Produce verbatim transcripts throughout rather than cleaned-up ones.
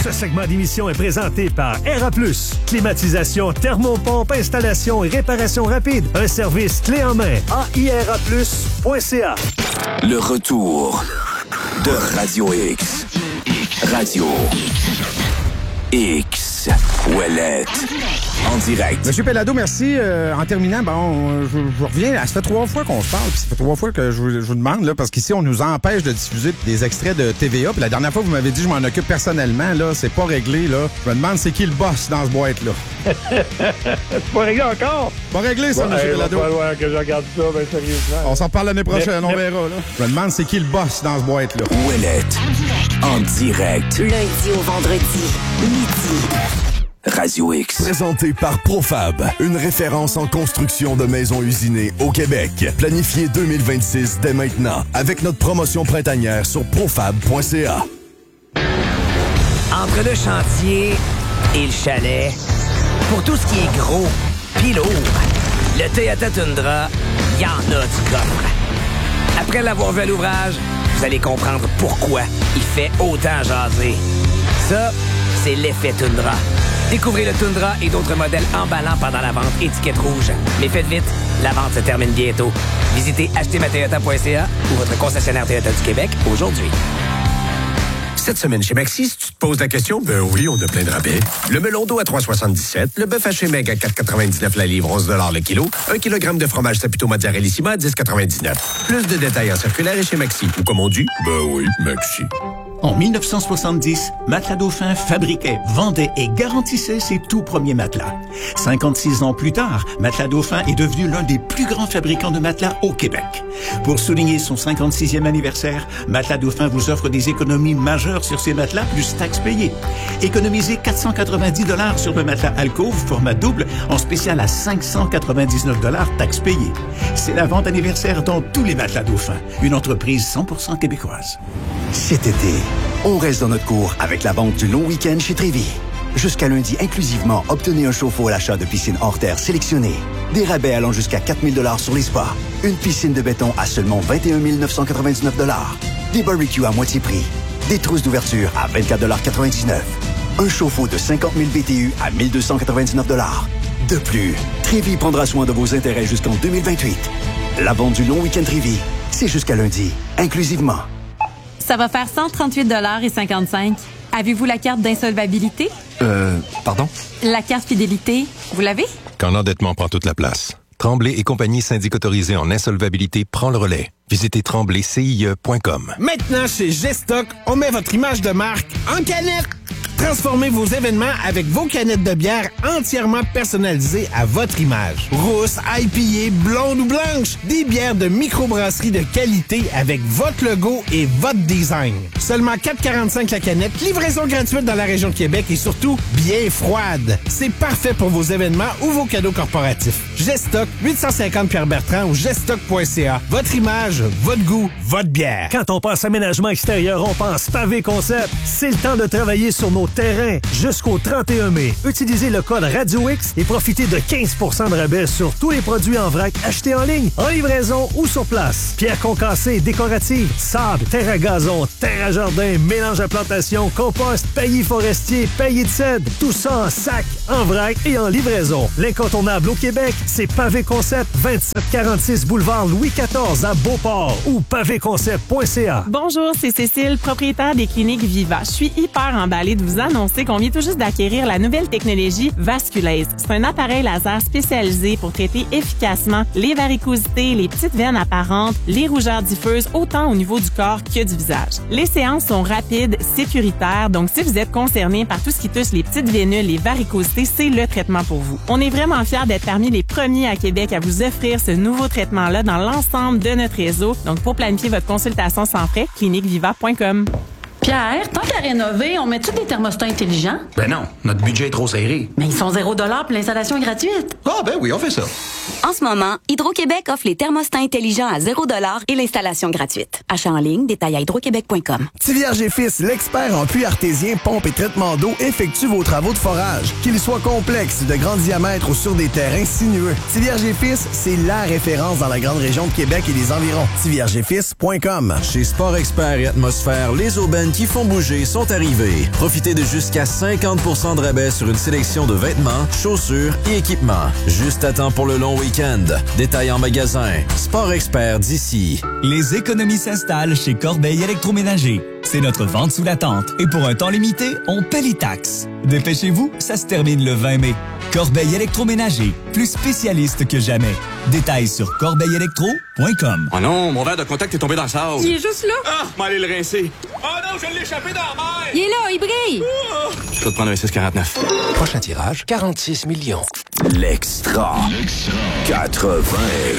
Ce segment d'émission est présenté par Air A plus. Climatisation, thermopompe, installation et réparation rapide. Un service clé en main. A I R A plus point C A. Le retour de Radio X. Radio X. Ouellette. En direct. Monsieur Pellado, merci. Euh, en terminant, bon, je, je reviens. Ça fait trois fois qu'on se parle, puis ça fait trois fois que je vous, je vous demande, là, parce qu'ici, on nous empêche de diffuser des extraits de T V A. Puis la dernière fois, vous m'avez dit, je m'en occupe personnellement, là, c'est pas réglé, là. Je me demande, c'est qui le boss dans ce boîte-là? C'est pas réglé encore? Pas réglé, ça, bon, monsieur hey, Pellado. Va falloir que je regarde ça, ben sérieusement. On s'en reparle l'année prochaine, mais, on mais... verra, là. Je me demande, c'est qui le boss dans ce boîte-là? Ouellette. En direct. Lundi au vendredi, midi. Radio X. Présenté par Profab, une référence en construction de maisons usinées au Québec. Planifié deux mille vingt-six dès maintenant, avec notre promotion printanière sur profab point c a. Entre le chantier et le chalet, pour tout ce qui est gros pis lourd, le Toyota Tundra, y en a du coffre. Après l'avoir vu à l'ouvrage, vous allez comprendre pourquoi il fait autant jaser. Ça, c'est l'effet Tundra. Découvrez le Tundra et d'autres modèles emballants pendant la vente étiquette rouge. Mais faites vite, la vente se termine bientôt. Visitez acheter ma toyota point c a ou votre concessionnaire Toyota du Québec aujourd'hui. Cette semaine chez Maxi, si tu te poses la question, ben oui, on a plein de rabais. Le melon d'eau à trois soixante-dix-sept, le bœuf haché meg à quatre quatre-vingt-dix-neuf la livre, onze dollars le kilo, un kilogramme de fromage Saputo Mozzarellissima à dix quatre-vingt-dix-neuf. Plus de détails en circulaire et chez Maxi. Ou comme on dit, ben oui, Maxi. En mille neuf cent soixante-dix, Matelas Dauphin fabriquait, vendait et garantissait ses tout premiers matelas. cinquante-six ans plus tard, Matelas Dauphin est devenu l'un des plus grands fabricants de matelas au Québec. Pour souligner son cinquante-sixième anniversaire, Matelas Dauphin vous offre des économies majeures sur ses matelas plus taxes payées. Économisez quatre cent quatre-vingt-dix dollars sur le matelas Alcove format double en spécial à cinq cent quatre-vingt-dix-neuf dollars taxes payées. C'est la vente anniversaire dans tous les Matelas Dauphin, une entreprise cent pour cent québécoise. Cet été, on reste dans notre cours avec la vente du long week-end chez Trévis. Jusqu'à lundi inclusivement, obtenez un chauffe-eau à l'achat de piscine hors terre sélectionnée. Des rabais allant jusqu'à quatre mille dollars sur les spas. Une piscine de béton à seulement vingt et un mille neuf cent quatre-vingt-dix-neuf dollars. Des barbecues à moitié prix. Des trousses d'ouverture à vingt-quatre dollars quatre-vingt-dix-neuf. Un chauffe-eau de cinquante mille B T U à mille deux cent quatre-vingt-dix-neuf dollars. De plus, Trévis prendra soin de vos intérêts jusqu'en deux mille vingt-huit. La vente du long week-end Trévis, c'est jusqu'à lundi, inclusivement. Ça va faire cent trente-huit dollars cinquante-cinq. Avez-vous la carte d'insolvabilité? Euh, pardon? La carte fidélité, vous l'avez? Quand l'endettement prend toute la place. Tremblay et compagnie syndic autorisée en insolvabilité prend le relais. Visitez tremblay C I E point com. Maintenant, chez Gestock, on met votre image de marque en canette. Transformez vos événements avec vos canettes de bière entièrement personnalisées à votre image. Rousse, I P A, blonde ou blanche, des bières de microbrasserie de qualité avec votre logo et votre design. Seulement quatre quarante-cinq la canette, livraison gratuite dans la région de Québec et surtout bien froide. C'est parfait pour vos événements ou vos cadeaux corporatifs. Gestock, huit cent cinquante Pierre-Bertrand ou gestock point c a. Votre image, votre goût, votre bière. Quand on pense aménagement extérieur, on pense Pavé Concept. C'est le temps de travailler sur nos terrain jusqu'au trente et un mai. Utilisez le code Radio X et profitez de quinze pour cent de rabais sur tous les produits en vrac achetés en ligne, en livraison ou sur place. Pierre concassée, décorative, sable, terre à gazon, terre à jardin, mélange à plantation, compost, paillis forestier, paillis de cèdre. Tout ça en sac, en vrac et en livraison. L'incontournable au Québec, c'est Pavé Concept, vingt-sept quarante-six boulevard Louis quatorze à Beauport ou pavé concept point c a. Bonjour, c'est Cécile, propriétaire des cliniques Viva. Je suis hyper emballée de vous annoncer qu'on vient tout juste d'acquérir la nouvelle technologie Vasculaise. C'est un appareil laser spécialisé pour traiter efficacement les varicosités, les petites veines apparentes, les rougeurs diffuses, autant au niveau du corps que du visage. Les séances sont rapides, sécuritaires, donc si vous êtes concerné par tout ce qui touche les petites vénules, les varicosités, c'est le traitement pour vous. On est vraiment fiers d'être parmi les premiers à Québec à vous offrir ce nouveau traitement-là dans l'ensemble de notre réseau. Donc, pour planifier votre consultation sans frais, clinique viva point com. Pierre, tant qu'à rénover, on met tous des thermostats intelligents? Ben non, notre budget est trop serré. Mais ils sont zéro dollar puis l'installation est gratuite. Ah ben oui, on fait ça. En ce moment, Hydro-Québec offre les thermostats intelligents à zéro dollar et l'installation gratuite. Achat en ligne, détail à hydroquébec point com. Tivierge et Fils, l'expert en puits artésien, pompe et traitement d'eau, effectue vos travaux de forage. Qu'ils soient complexes, de grand diamètre ou sur des terrains sinueux. Tivierge et Fils, c'est la référence dans la grande région de Québec et les environs. tivierge et fils point com. Chez Sport Expert et Atmosphère, les aubaines qui font bouger sont arrivées. Profitez de jusqu'à cinquante pour cent de rabais sur une sélection de vêtements, chaussures et équipements. Juste à temps pour le long week-end. Détail en magasin. Sport Expert d'ici. Les économies s'installent chez Corbeil Électroménager. C'est notre vente sous la tente et pour un temps limité, on paie les taxes. Dépêchez-vous, ça se termine le vingt mai. Corbeil Électroménager, plus spécialiste que jamais. Détails sur corbeil électro point com. Oh non, mon verre de contact est tombé dans le sable. Il est juste là. Ah, m'en aller le rincer. Oh non, je l'ai échappé dans la mer. Il est là, il brille. Oh. Je vais te prendre un six quarante-neuf. Prochain tirage, quarante-six millions. L'extra. quatre-vingts.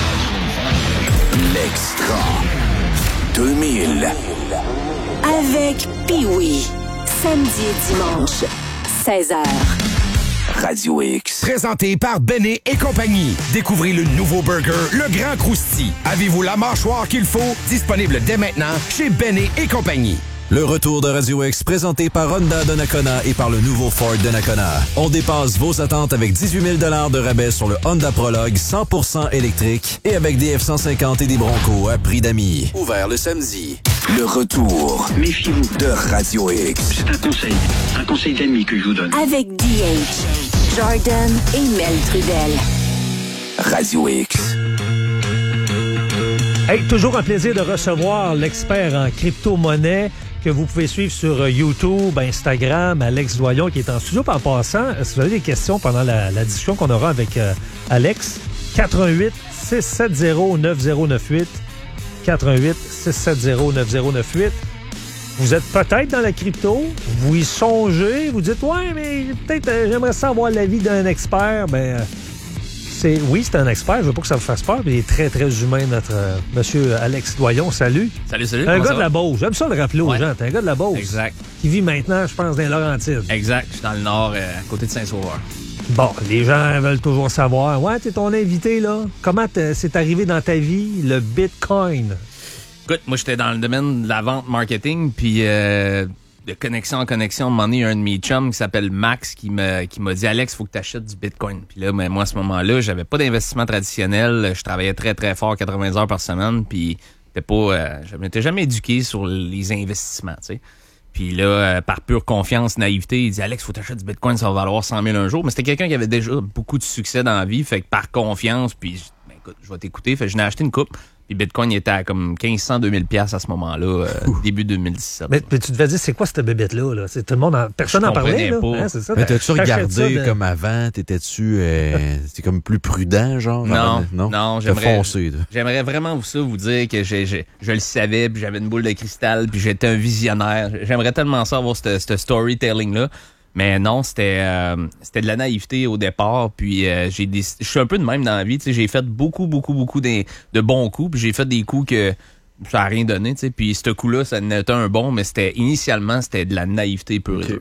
L'extra. deux mille. Avec Pee-Wee. Samedi et dimanche, seize heures. Radio X. Présenté par Béné et compagnie. Découvrez le nouveau burger, le Grand Crousti. Avez-vous la mâchoire qu'il faut? Disponible dès maintenant chez Béné et compagnie. Le retour de Radio X présenté par Honda de Nakona et par le nouveau Ford de Nakona. On dépasse vos attentes avec dix-huit mille dollars de rabais sur le Honda Prologue cent pour cent électrique et avec des F cent cinquante et des Bronco à prix d'amis. Ouvert le samedi. Le retour. Méfiez-vous de Radio X. C'est un conseil, un conseil d'amis que je vous donne. Avec D H, Jordan et Mel Trudel. Radio X. Hey, toujours un plaisir de recevoir l'expert en crypto-monnaie que vous pouvez suivre sur YouTube, Instagram, Alex Doyon qui est en studio. En passant, si vous avez des questions pendant la, la discussion qu'on aura avec euh, Alex, quatre un huit, six sept zéro, neuf zéro neuf huit, quatre un huit, six sept zéro, neuf zéro neuf huit. Vous êtes peut-être dans la crypto, vous y songez, vous dites « Ouais, mais peut-être euh, j'aimerais savoir l'avis d'un expert. » Ben, euh, c'est, oui, c'est un expert, je veux pas que ça vous fasse peur, mais il est très, très humain, notre euh, monsieur Alex Doyon. Salut. Salut, salut. Un Comment gars ça de va? la Beauce. J'aime ça le rappeler aux Ouais. gens. T'es un gars de la Beauce. Exact. Qui vit maintenant, je pense, dans les Laurentides. Exact. Je suis dans le nord, euh, à côté de Saint-Sauveur. Bon, les gens veulent toujours savoir. Ouais, t'es ton invité, là. Comment c'est arrivé dans ta vie, le Bitcoin? Écoute, moi, j'étais dans le domaine de la vente marketing, puis euh, de connexion en connexion, à un moment donné, il y a un de mes chums qui s'appelle Max qui m'a qui m'a dit « Alex, faut que tu achètes du Bitcoin. » Puis là, mais moi, à ce moment-là, j'avais pas d'investissement traditionnel. Je travaillais très, très fort, quatre-vingts heures par semaine, puis j'étais pas, euh, je m'étais jamais éduqué sur les investissements, tu sais. Puis là, euh, par pure confiance, naïveté, il dit « Alex, faut que tu achètes du Bitcoin, ça va valoir cent mille un jour. » Mais c'était quelqu'un qui avait déjà beaucoup de succès dans la vie, fait que par confiance, puis ben, écoute, je vais t'écouter. Fait que je n'ai acheté une coupe. Puis Bitcoin il était à comme mille cinq cents, deux mille piastres à ce moment-là, euh, début deux mille dix-sept. Mais, mais tu devais dire, c'est quoi cette bébête-là? Là? C'est, tout le monde en, personne n'en parlait. Là. Hein, c'est ça, mais t'as-tu regardé de... comme avant? T'étais-tu euh, t'es comme plus prudent, genre? Non, avant, non, non T'as j'aimerais, foncé, j'aimerais vraiment ça vous dire que j'ai, j'ai, je le savais, puis j'avais une boule de cristal, puis j'étais un visionnaire. J'aimerais tellement ça avoir ce storytelling-là. Mais non, c'était euh, c'était de la naïveté au départ. Puis euh, j'ai des, je suis un peu de même dans la vie. Tu sais, j'ai fait beaucoup, beaucoup, beaucoup de, de bons coups. Puis j'ai fait des coups que ça n'a rien donné. Tu sais. Puis ce coup-là, ça n'était un bon, mais c'était initialement, c'était de la naïveté pure et dure.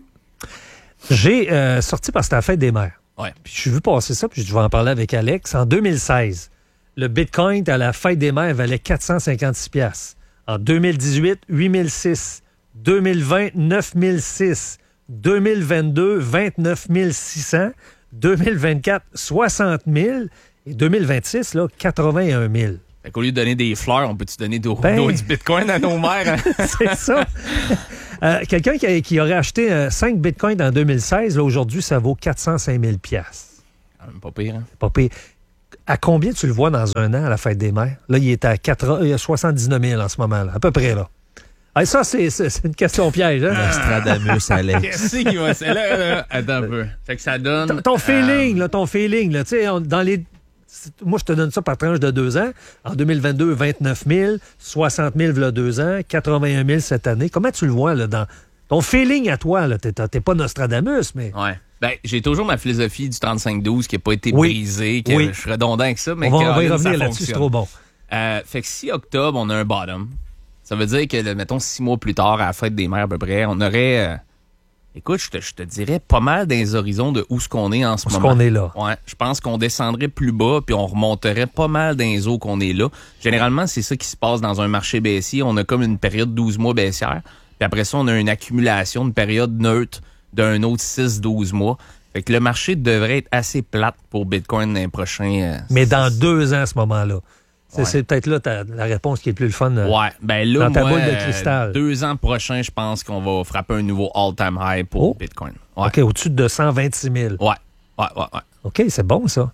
J'ai euh, sorti parce que c'était la fête des mères. Ouais. Puis je suis vu passer ça, puis je vais en parler avec Alex. En deux mille seize, le Bitcoin à la fête des mères valait quatre cent cinquante-six piastres. En deux mille dix-huit, huit mille six. deux mille vingt, neuf mille six. deux mille vingt-deux, vingt-neuf mille six cents. deux mille vingt-quatre, soixante mille. Et deux mille vingt-six, là, quatre-vingt-un mille. Fait qu'au lieu de donner des fleurs, on peut-tu donner d'eau, ben, d'eau du Bitcoin à nos mères? Hein? C'est ça. euh, quelqu'un qui, a, qui aurait acheté euh, cinq Bitcoins en deux mille seize, là, aujourd'hui, ça vaut quatre cent cinq mille piastres. Quand même pas pire, hein? Pas pire. À combien tu le vois dans un an à la fête des mères? Là, il est à soixante-dix-neuf mille en ce moment, là, à peu près, là. Ah, ça, c'est, c'est, c'est une question piège, hein? Nostradamus, Alex. Qu'est-ce qui va... C'est là, là, attends un peu. Fait que ça donne... Ton, ton feeling, euh... là, ton feeling, là, tu sais, dans les... Moi, je te donne ça par tranche de deux ans. En deux mille vingt-deux, vingt-neuf mille, soixante mille, là, deux ans, quatre-vingt-un mille cette année. Comment tu le vois, là, dans ton feeling à toi, là? T'es, t'es pas Nostradamus, mais... Ouais. Ben, j'ai toujours ma philosophie du trente-cinq douze qui n'a pas été oui. brisée, que oui. je suis redondant avec ça, mais on va, on va y ça revenir là-dessus, fonctionne. c'est trop bon. Euh, fait que si octobre, on a un bottom, ça veut dire que, mettons, six mois plus tard, à la fête des mères à peu près, on aurait euh, Écoute, je te, je te dirais pas mal dans les horizons de où ce qu'on est en ce Où ce moment. qu'on est là. Ouais, je pense qu'on descendrait plus bas puis on remonterait pas mal dans les eaux qu'on est là. Généralement, c'est ça qui se passe dans un marché baissier. On a comme une période de douze mois baissière. Puis après ça, on a une accumulation, une période neutre d'un autre six à douze mois. Fait que le marché devrait être assez plate pour Bitcoin dans les prochains... Euh, Mais dans deux ans, à ce moment-là. C'est, Ouais. c'est peut-être là ta, la réponse qui est le plus le fun. euh, Ouais, ben là, dans ta moi, boule de euh, cristal. deux ans prochains, je pense qu'on va frapper un nouveau all-time high pour Oh. Bitcoin. Ouais. OK, au-dessus de cent vingt-six mille. Ouais, ouais, ouais, ouais. OK, c'est bon, ça.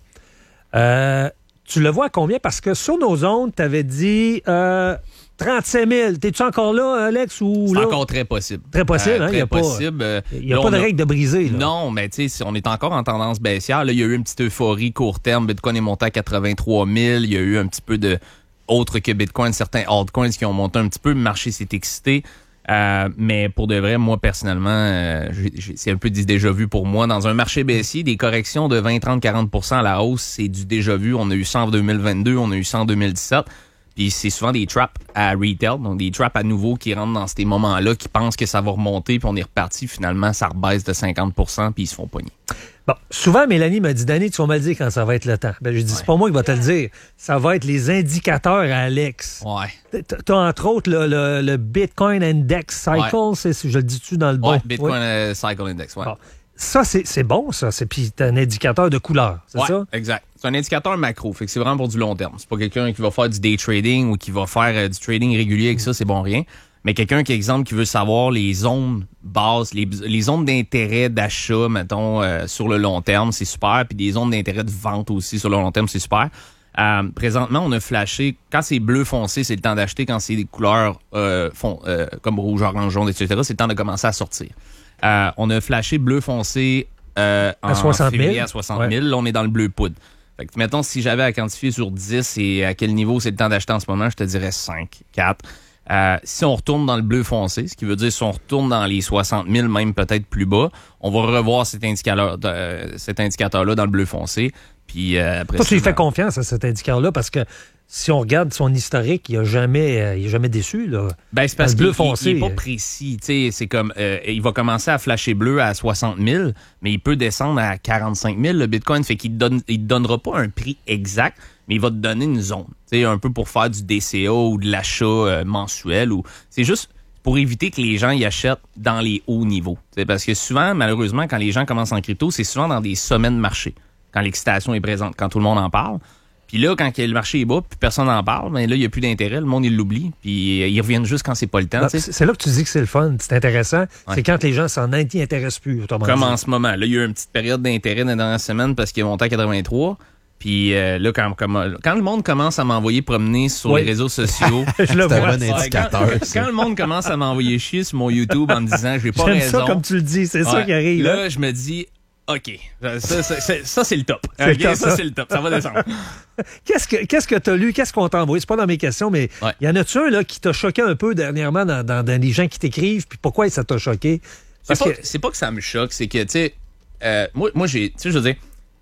Euh, tu le vois à combien? Parce que sur nos ondes, tu avais dit euh, trente-cinq mille. T'es-tu encore là, Alex? Ou C'est là? encore très possible. Très possible, Euh, hein? très Il n'y a pas, possible. Euh, il y a là, pas on de règle de briser. Là. Non, mais tu sais, on est encore en tendance baissière. Là, il y a eu une petite euphorie court terme. Bitcoin est monté à quatre-vingt-trois mille. Il y a eu un petit peu de... autre que Bitcoin, certains altcoins qui ont monté un petit peu. Le marché s'est excité. Euh, mais pour de vrai, moi, personnellement, euh, j'ai- j'ai- c'est un peu du déjà vu pour moi. Dans un marché baissier, des corrections de vingt, trente, quarante pour cent à la hausse, c'est du déjà vu. On a eu ça en deux mille vingt-deux, on a eu ça en deux mille dix-sept. Puis c'est souvent des traps à retail, donc des traps à nouveau qui rentrent dans ces moments-là, qui pensent que ça va remonter, puis on est reparti. Finalement, ça rebaisse de cinquante pour cent, puis ils se font pogner. Bon, souvent, Mélanie m'a dit, Danny, tu vas me le dire quand ça va être le temps. Ben, j'ai dit, c'est pas moi qui va te le dire. Ça va être les indicateurs à Alex. Ouais. Tu as entre autres le, le, le Bitcoin Index Cycle, Ouais. c'est, je le dis-tu dans le bon? Ouais, Bitcoin Oui. euh, Cycle Index, ouais. Bon. Ça, c'est, c'est bon, ça. C'est, puis t'as un indicateur de couleur, c'est Ouais, ça? exact. C'est un indicateur macro, fait que c'est vraiment pour du long terme. C'est pas quelqu'un qui va faire du day trading ou qui va faire euh, du trading régulier avec ça, c'est bon rien. Mais quelqu'un qui, exemple, qui veut savoir les zones basses, les, les zones d'intérêt d'achat, mettons, euh, sur le long terme, c'est super. Puis des zones d'intérêt de vente aussi sur le long terme, c'est super. Euh, présentement, on a flashé, quand c'est bleu foncé, c'est le temps d'acheter. Quand c'est des couleurs euh, fond, euh, comme rouge, orange, jaune, et cetera, c'est le temps de commencer à sortir. Euh, on a flashé bleu foncé euh, en À soixante mille. février à soixante mille. Ouais. Là, on est dans le bleu poudre. Fait que, mettons, si j'avais à quantifier sur dix et à quel niveau c'est le temps d'acheter en ce moment, je te dirais cinq, quatre. Euh, si on retourne dans le bleu foncé, ce qui veut dire si on retourne dans les soixante mille, même peut-être plus bas, on va revoir cet indicateur, euh, cet indicateur-là dans le bleu foncé. Puis euh, après Toi, tu lui ça, fais confiance à cet indicateur-là parce que si on regarde son historique, il n'a jamais, euh, il est jamais déçu. Là. Ben, c'est Dans parce le qu'il bleu foncé. il est pas précis. Tu sais, c'est comme, euh, il va commencer à flasher bleu à soixante mille, mais il peut descendre à quarante-cinq mille, le Bitcoin. Fait qu'il donne, il te donnera pas un prix exact, mais il va te donner une zone. Tu sais, un peu pour faire du D C A ou de l'achat euh, mensuel. Ou c'est juste pour éviter que les gens y achètent dans les hauts niveaux. Tu sais, parce que souvent, malheureusement, quand les gens commencent en crypto, c'est souvent dans des sommets de marché. Quand l'excitation est présente, quand tout le monde en parle. Puis là, quand le marché est bas, puis personne n'en parle, mais là, il n'y a plus d'intérêt, le monde, il l'oublie, puis ils reviennent juste quand c'est pas le temps. Ben, tu sais. c'est c'est là que tu dis que c'est le fun, c'est intéressant. Ouais. C'est quand les gens s'en intéressent plus, autrement Comme dit. en ce moment. Là, il y a eu une petite période d'intérêt dans la dernière semaine parce qu'il est monté à quatre-vingt-trois. Puis euh, là, quand, quand, quand le monde commence à m'envoyer promener sur Oui. les réseaux sociaux... Je le c'est un vois. bon indicateur. Quand, quand le monde commence à m'envoyer chier sur mon YouTube en me disant « j'ai pas J'aime raison », ça comme tu le dis, c'est ça Ouais. qui arrive. Là, hein? je me dis... OK, ça, ça, ça, ça, c'est le top. C'est OK, le top, ça, ça. c'est le top. Ça va descendre. Qu'est-ce que qu'est-ce que tu as lu? Qu'est-ce qu'on t'a envoyé? C'est pas dans mes questions, mais il Ouais. y en a-tu un là, qui t'a choqué un peu dernièrement dans, dans, dans les gens qui t'écrivent? Puis pourquoi ça t'a choqué? C'est Parce pas, que c'est pas que ça me choque, c'est que, tu sais, euh, moi, moi j'ai, tu sais, je veux dire,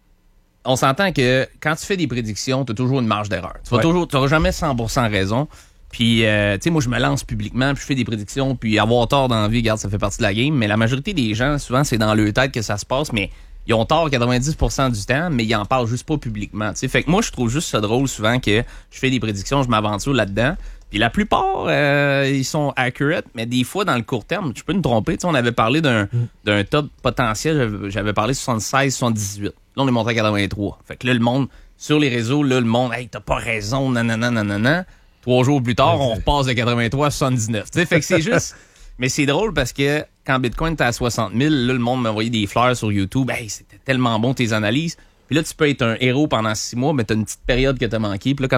on s'entend que quand tu fais des prédictions, tu as toujours une marge d'erreur. Tu vas Ouais. toujours, tu n'auras jamais cent pour cent raison. Puis, euh, tu sais, moi, je me lance publiquement, puis je fais des prédictions, puis avoir tort dans la vie, regarde, ça fait partie de la game. Mais la majorité des gens, souvent, c'est dans leur tête que ça se passe, mais ils ont tort quatre-vingt-dix pour cent du temps, mais ils en parlent juste pas publiquement. Tu sais, fait que moi, je trouve juste ça drôle souvent que je fais des prédictions, je m'aventure là-dedans. Puis la plupart, euh, ils sont accurate, mais des fois, dans le court terme, je peux me tromper. Tu sais, on avait parlé d'un d'un top potentiel, j'avais- j'avais parlé soixante-seize, soixante-dix-huit. Là, on est monté à quatre-vingt-trois. Fait que là, le monde, sur les réseaux, là, le monde, hey, t'as pas raison, nanana, nanana. Trois jours plus tard, on repasse de quatre-vingt-trois à soixante-dix-neuf. Tu sais, fait que c'est juste... Mais c'est drôle parce que quand Bitcoin était à soixante mille, là, le monde m'envoyait des fleurs sur YouTube. Hey, c'était tellement bon tes analyses. Puis là, tu peux être un héros pendant six mois, mais t'as une petite période que t'as manqué. Puis là, quand